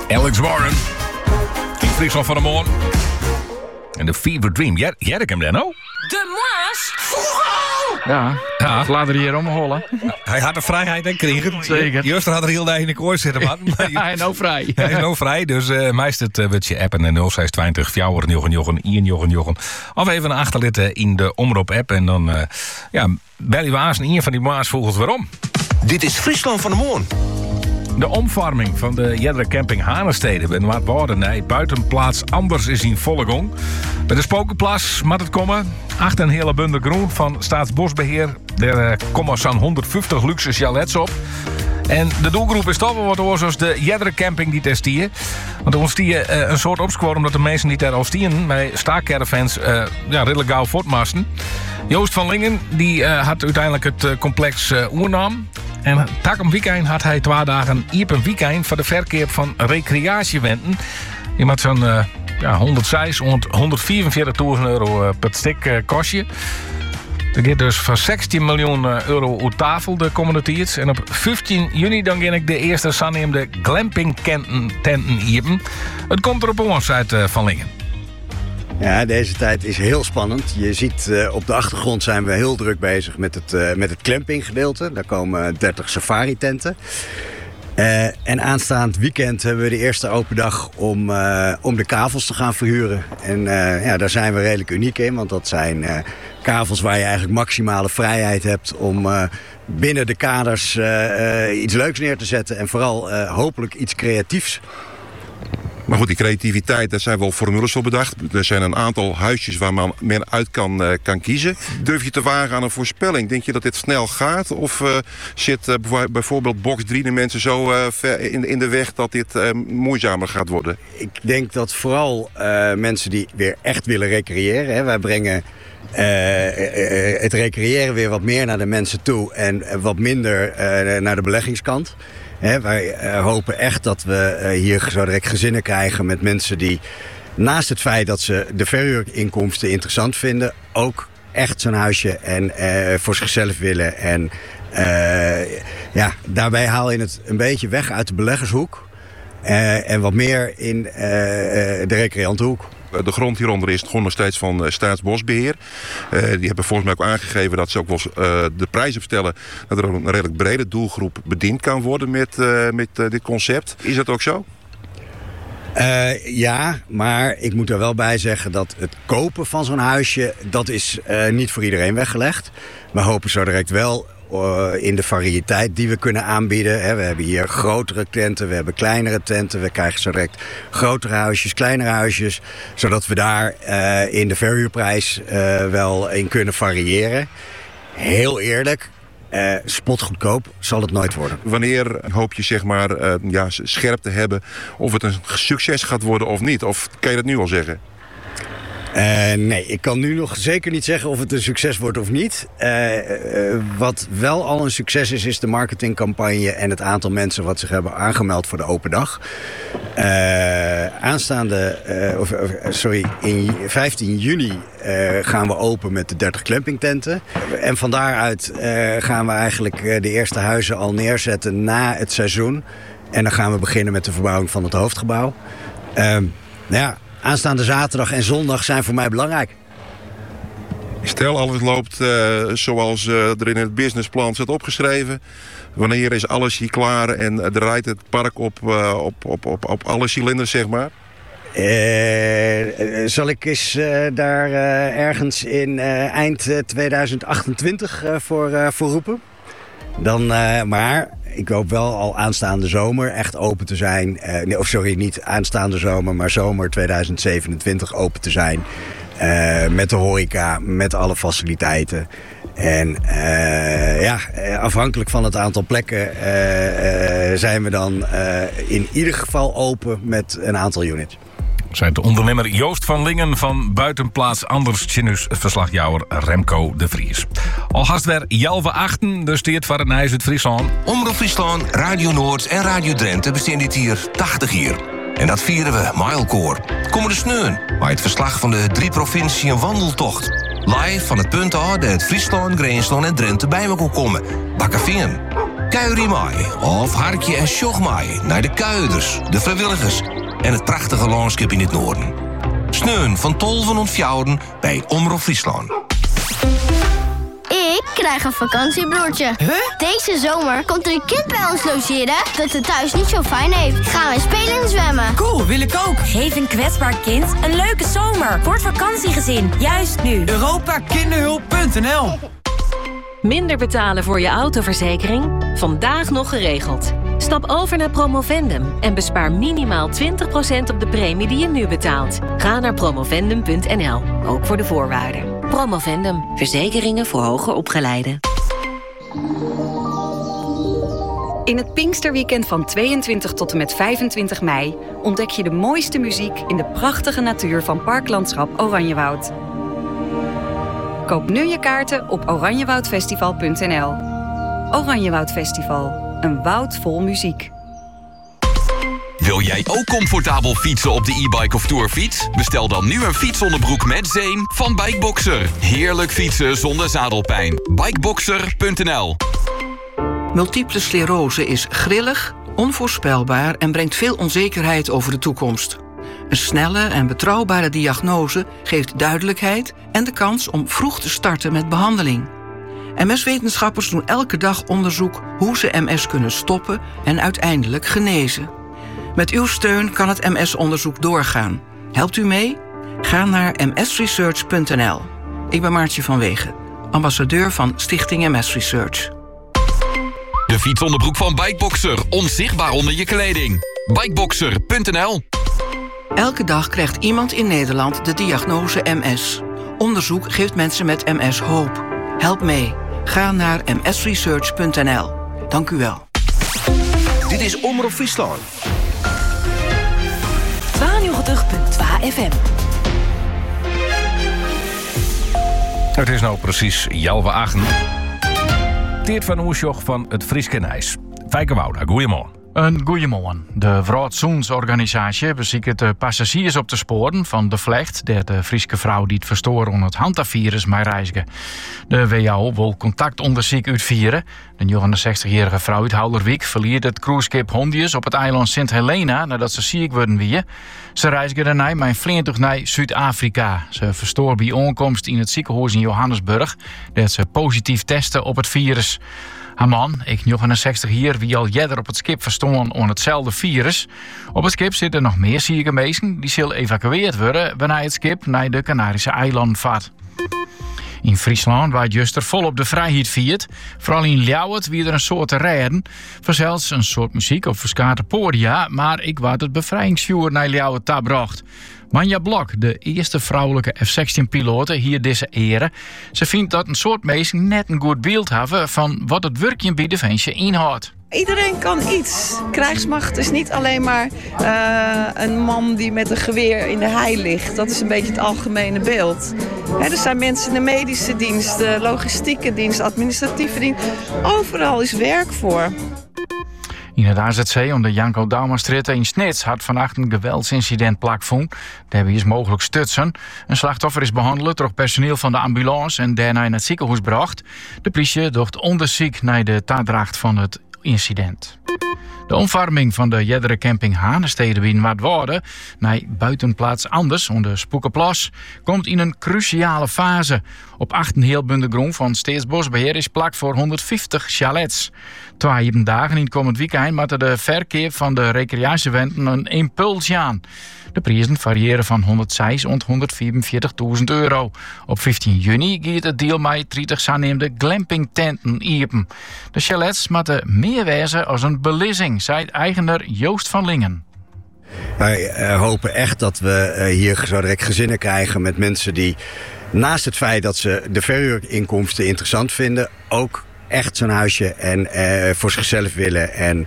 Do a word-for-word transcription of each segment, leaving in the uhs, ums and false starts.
Alex Warren. In Friesland van de morgen. En de Fever Dream. Jij ik hem dan ook? De Maas? Ja, ja. Laat er hier omholen. Hij had de vrijheid en kregen. Zeker. Juist had er heel de in de kooi zitten. Maar hij is nou vrij. Hij is nou vrij. Dus uh, meestert uh, wat je appen en nul zes twintig vier negen negen één negen negen. Of even een achterlitten in de Omroep app. En dan uh, ja, bel je waas en een van die maas volgens waarom. Dit is Friesland van de Moorn. De omvorming van de Jedderen Camping Hanestede bij Noord-Waardenij buitenplaats anders is in volle gang. Bij de Spokenplas moet het komen. Achter een hele bundel groen van Staatsbosbeheer. Er uh, komen zo'n honderdvijftig luxe chalets op. En de doelgroep is toch wel wat oor zoals de Jedderen Camping die daar stier. Want er stier uh, een soort opsquoor omdat de mensen die daar al stieren bij staakcaravans uh, ja, redelijk gauw voortmasten. Joost van Lingen die uh, had uiteindelijk het uh, complex uh, oernam. En tak om weekend had hij twee dagen hier een weekend voor de verkeer van recreatiewenten. Die met zo'n uh, ja, honderdzes, honderdvierenveertigduizend euro uh, per stuk uh, kostje. Er gaat dus voor zestien miljoen euro uit tafel de komende tijd. En op vijftien juni dan ga ik de eerste sanneemde glampingtenten hier. Het komt er op ons uit uh, Van Lingen. Ja, deze tijd is heel spannend. Je ziet uh, op de achtergrond zijn we heel druk bezig met het, uh, met het glampinggedeelte. Daar komen dertig safari-tenten. Uh, en aanstaand weekend hebben we de eerste open dag om, uh, om de kavels te gaan verhuren. En uh, ja, daar zijn we redelijk uniek in, want dat zijn uh, kavels waar je eigenlijk maximale vrijheid hebt om uh, binnen de kaders uh, uh, iets leuks neer te zetten. En vooral uh, hopelijk iets creatiefs. Maar goed, die creativiteit, daar zijn wel formules voor bedacht. Er zijn een aantal huisjes waar men, men uit kan, uh, kan kiezen. Durf je te wagen aan een voorspelling? Denk je dat dit snel gaat? Of uh, zit uh, bijvoorbeeld box drie de mensen zo uh, ver in, in de weg dat dit uh, moeizamer gaat worden? Ik denk dat vooral uh, mensen die weer echt willen recreëren. Hè, wij brengen uh, uh, het recreëren weer wat meer naar de mensen toe. En uh, wat minder uh, naar de beleggingskant. He, wij uh, hopen echt dat we uh, hier zo direct gezinnen krijgen met mensen die naast het feit dat ze de verhuurinkomsten interessant vinden, ook echt zo'n huisje en uh, voor zichzelf willen. En uh, ja, daarbij haal je het een beetje weg uit de beleggershoek uh, en wat meer in uh, uh, de recreantenhoek. De grond hieronder is gewoon nog steeds van uh, Staatsbosbeheer. Uh, die hebben volgens mij ook aangegeven dat ze ook wel uh, de prijs opstellen dat er een redelijk brede doelgroep bediend kan worden met, uh, met uh, dit concept. Is dat ook zo? Uh, ja, maar ik moet er wel bij zeggen dat het kopen van zo'n huisje, dat is uh, niet voor iedereen weggelegd. We hopen zo direct wel uh, in de variëteit die we kunnen aanbieden. Hè. We hebben hier grotere tenten, we hebben kleinere tenten. We krijgen zo direct grotere huisjes, kleinere huisjes. Zodat we daar uh, in de verhuurprijs uh, wel in kunnen variëren. Heel eerlijk. Uh, spotgoedkoop zal het nooit worden. Wanneer hoop je zeg maar uh, ja, scherp te hebben of het een succes gaat worden of niet? Of kan je dat nu al zeggen? Uh, nee, ik kan nu nog zeker niet zeggen of het een succes wordt of niet. Uh, uh, wat wel al een succes is, is de marketingcampagne en het aantal mensen wat zich hebben aangemeld voor de open dag. Uh, aanstaande, uh, of, of, sorry, in vijftien juni uh, gaan we open met de dertig glampingtenten. En van daaruit uh, gaan we eigenlijk uh, de eerste huizen al neerzetten na het seizoen. En dan gaan we beginnen met de verbouwing van het hoofdgebouw. Uh, nou ja, aanstaande zaterdag en zondag zijn voor mij belangrijk. Stel, alles loopt uh, zoals uh, er in het businessplan staat opgeschreven. Wanneer is alles hier klaar en uh, draait het park op, uh, op, op, op, op alle cilinders, zeg maar? Uh, zal ik eens uh, daar uh, ergens in uh, eind uh, tweeduizend achtentwintig uh, voor, uh, voor roepen? Dan, uh, maar ik hoop wel al aanstaande zomer echt open te zijn. Uh, nee, of sorry, niet aanstaande zomer, maar zomer tweeduizend zevenentwintig open te zijn. Uh, met de horeca, met alle faciliteiten. En uh, ja, afhankelijk van het aantal plekken uh, uh, zijn we dan uh, in ieder geval open met een aantal units. Zijn de ondernemer Joost van Lingen van buitenplaats Anders Tjenus verslagjouwer Remco de Vries. Al haast weer Jalve achten, dus dit voor het Nijs uit Friesland. Omroep Friesland, Radio Noord en Radio Drenthe bestaan dit hier tachtig jaar. En dat vieren we Mijlkoor. Komende sneun, bij het verslag van de drie provinciën wandeltocht. Live van het punt af dat het Friesland, Greensland en Drenthe bij me kon komen. Bakkeveen. Kuier Mai of harkje en sjogmai naar de kuiders, de vrijwilligers en het prachtige landschap in het noorden. Sneun van tolven ontfjouwen bij Omroep Friesland. Ik krijg een vakantiebroertje. Huh? Deze zomer komt er een kind bij ons logeren dat het thuis niet zo fijn heeft. Gaan we spelen en zwemmen. Cool, wil ik ook. Geef een kwetsbaar kind een leuke zomer voor het vakantiegezin. Juist nu. Europa Kinderhulp punt n l. Minder betalen voor je autoverzekering? Vandaag nog geregeld. Stap over naar Promovendum en bespaar minimaal twintig procent op de premie die je nu betaalt. Ga naar promovendum punt n l, ook voor de voorwaarden. Promovendum, verzekeringen voor hoger opgeleiden. In het Pinksterweekend van tweeëntwintig tot en met vijfentwintig mei... ontdek je de mooiste muziek in de prachtige natuur van Parklandschap Oranjewoud. Koop nu je kaarten op oranjewoudfestival punt n l. Oranjewoud Festival, een woud vol muziek. Wil jij ook comfortabel fietsen op de e-bike of tourfiets? Bestel dan nu een fietsonderbroek met zeem van Bikeboxer. Heerlijk fietsen zonder zadelpijn. bikeboxer punt n l. Multiple sclerose is grillig, onvoorspelbaar en brengt veel onzekerheid over de toekomst. Een snelle en betrouwbare diagnose geeft duidelijkheid en de kans om vroeg te starten met behandeling. M S-wetenschappers doen elke dag onderzoek hoe ze M S kunnen stoppen en uiteindelijk genezen. Met uw steun kan het M S-onderzoek doorgaan. Helpt u mee? Ga naar m s research punt n l. Ik ben Maartje van Wegen, ambassadeur van Stichting M S Research. De fietsonderbroek van Bikeboxer, onzichtbaar onder je kleding. bikeboxer punt n l. Elke dag krijgt iemand in Nederland de diagnose M S. Onderzoek geeft mensen met M S hoop. Help mee. Ga naar m s research punt n l. Dank u wel. Dit is Omroep Friesland. tweeënnegentig punt twee F M. Het is nou precies Jalve achten. Teert van Oersjoch van het Frieske Nijs. Fijke Wouda, goeiemorgen. Een goeiemorgen. De Vroedzoensorganisatie beziekt de passagiers op de sporen van de vlecht der de Frieske vrouw die het verstoren onder het hantavirus mij reizigen. De W H O wil contactonderzoek uitvieren. De negenenzestigjarige vrouw uit Houderwijk verliet het cruiseschip Hondius op het eiland Sint Helena nadat ze ziek worden wie. Ze reizigen daarna mijn vliegtuig naar Zuid-Afrika. Ze verstoor bij aankomst in het ziekenhuis in Johannesburg dat ze positief testen op het virus. Haar man, ik negenenzestig jaar, wie al jeder op het schip verstonden aan hetzelfde virus. Op het schip zitten nog meer zieke mensen die zullen evacueerd worden wanneer het schip naar de Canarische eilanden vaart. In Friesland, waar het juster volop de vrijheid viert, vooral in Ljouwert wie er een soort te rijden, vanzelfs een soort muziek op verskate podia, maar ik waard het bevrijdingsvuur naar Ljouwert tabracht. Manja Blok, de eerste vrouwelijke F zestien-pilote, hier deze ere. Ze vindt dat een soort mensen net een goed beeld hebben van wat het werkje bij Defensie inhoudt. Iedereen kan iets. Krijgsmacht is niet alleen maar uh, een man die met een geweer in de hei ligt. Dat is een beetje het algemene beeld. He, er zijn mensen in de medische dienst, de logistieke dienst, administratieve dienst. Overal is werk voor. In het A Z C onder Janko Douwmastritte in Snits had vannacht een geweldsincident plaatsgevonden. Daarbij is mogelijk stutsen. Een slachtoffer is behandeld door personeel van de ambulance en daarna in het ziekenhuis gebracht. De politie doet onderzoek naar de taatdracht van het incident. De omvorming van de Jeddere camping Hanestede in Waardwoorden naar buitenplaats anders onder Spoekenplas komt in een cruciale fase. Op acht heel bundegrond van Staatsbosbeheer is plak voor honderdvijftig chalets. Twee dagen in het komend weekend moeten de verkeer van de recreatiewenten een impuls aan. De prijzen variëren van honderdzes tot honderdvierenveertigduizend euro. Op vijftien juni gaat het deal met dertig zogenoemde glampingtenten iepen. De chalets moeten meer wezen als een belissing, zei eigenaar Joost van Lingen. Wij uh, hopen echt dat we uh, hier zo direct gezinnen krijgen met mensen die naast het feit dat ze de verhuurinkomsten interessant vinden, ook echt zo'n huisje en uh, voor zichzelf willen. En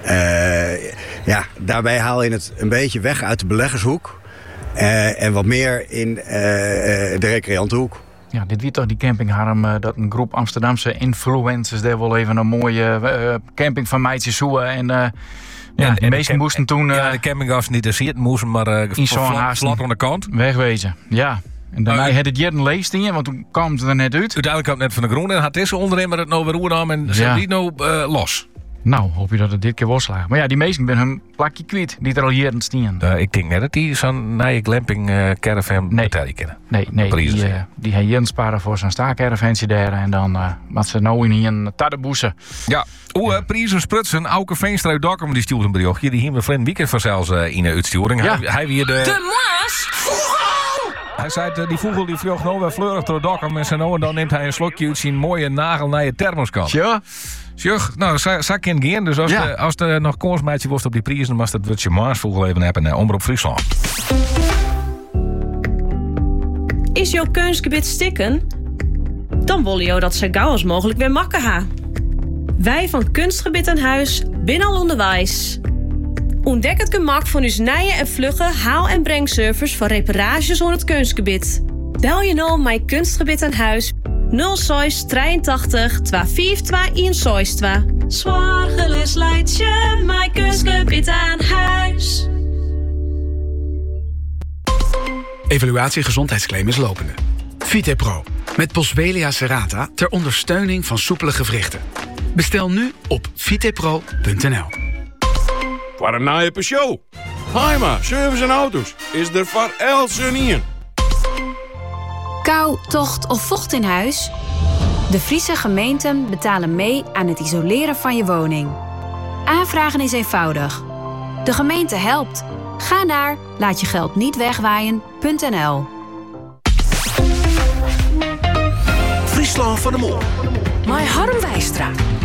uh, ja, daarbij haal je het een beetje weg uit de beleggershoek uh, en wat meer in uh, de recreantenhoek. Ja, dit weet toch die campingharm uh, dat een groep Amsterdamse influencers daar wel even een mooie uh, camping van meidjes zoeken en uh, ja, en, de meesten moesten toen uh, ja, de campinggasten niet de zit moesten, maar uh, in zo'n haast flat aan de kant wegwezen. Ja. En daarna uh, had het jaren leest in, want toen kwam het er net uit. Uiteindelijk kwam het net van de groen en had deze ondernemer het nou weer oernam en ze ja. die nou uh, los. Nou, hoop je dat het dit keer wel slaagt. Maar ja, die meesten ben hun plakje kwijt. Die er al jaren staan. Uh, ik denk net dat die zo'n nieuwe glamping uh, caravan nee. betalen kunnen. Nee, nee. Prijzen, die, uh, die hebben jaren sparen voor zo'n staakcaravantje daar. En dan uh, wat ze nou in hier een taddenboesen. Ja. Oeh, uh, prijzen sprutsen. Auke Veenstra uit Dokkum die stuurt een berichtje. Die hier met Flynn Weekend vanzelfs uh, in de uitsturing. Ja. Hij, hij weer de... De Maas! Hij zei, uh, die vogel die vloog nou weer fleurig door Dokkum. En, en dan neemt hij een slokje uit zijn mooie nagel naar je thermoskan. Ja. Sjoch, nou, zo kan gaan. Dus als ja. er als er nog koersmaatje wordt op die prijzen, dan was dat wat je Maasvogel even hebben naar Omroep Friesland. Is jouw kunstgebied stikken? Dan wil je dat zo gauw als mogelijk weer makken ha. Wij van Kunstgebied aan Huis binnen al onderwijs. Ontdek het gemak van uw nije en vlugge haal- en brengservice voor reparages onder het kunstgebied. Bel je nou mijn Kunstgebied aan Huis nul zes drieëntachtig twee vijf twee een zes twee. Zorgeloos leidt je mijn Kunstgebied aan Huis. Evaluatie gezondheidsclaim is lopende. VitePro met Boswellia serrata ter ondersteuning van soepele gewrichten. Bestel nu op vitepro punt n l. Voor een naaie show. Heima, service en auto's is er voor elke in. Kou, tocht of vocht in huis? De Friese gemeenten betalen mee aan het isoleren van je woning. Aanvragen is eenvoudig. De gemeente helpt. Ga naar laat je geld niet wegwaaien punt n l. Friesland van de Mol. My Harm Wijstra.